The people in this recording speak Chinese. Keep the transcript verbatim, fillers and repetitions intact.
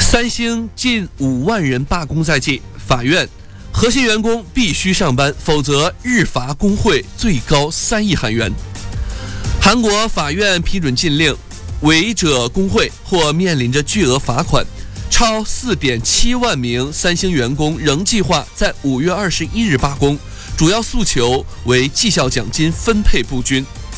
三星近五万人罢工在即，法院核心员工必须上班，否则日罚工会最高三亿韩元。韩国法院批准禁令，违者工会或面临着巨额罚款。超 四点七万名三星员工仍计划在五月二十一日罢工，主要诉求为绩效奖金分配不均。